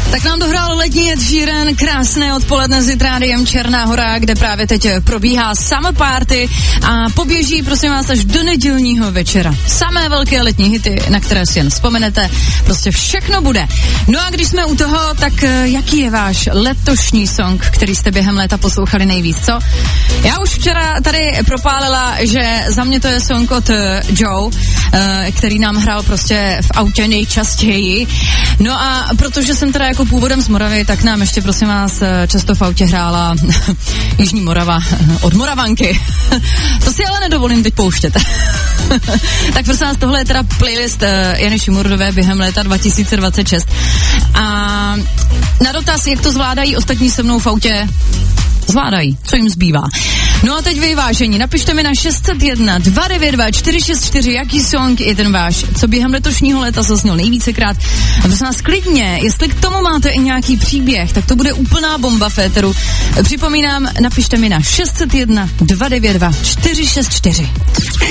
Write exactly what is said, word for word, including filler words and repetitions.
Tak nám dohrál letní Ed Sheeran, krásné odpoledne s Rádiem Černá Hora, kde právě teď probíhá summer party a poběží, prosím vás, až do nedělního večera. Samé velké letní hity, na které si jen vzpomenete, prostě všechno bude. No a když jsme u toho, tak jaký je váš letošní song, který jste během léta poslouchali nejvíc, co? Já už včera tady propálila, že za mě to je song od Joe, který nám hrál prostě v autě nejčastěji. No a protože jsem teda jako původem z Moravy, tak nám ještě, prosím vás, často v autě hrála Jižní Morava od Moravanky. To si ale nedovolím teď pouštět. Tak prosím vás, tohle je teda playlist Jany Šimurdové během léta dva tisíce dvacet šest. A na dotaz, jak to zvládají ostatní se mnou v autě, zvládají, co jim zbývá. No a teď vy, vážení, napište mi na šest set jedna dva devět dva čtyři šest čtyři, jaký song je ten váš, co během letošního léta zazněl nejvícekrát. A prosím vás, klidně, jestli k tomu máte i nějaký příběh, tak to bude úplná bomba féteru. Připomínám, napište mi na šest set jedna dva devět dva čtyři šest čtyři.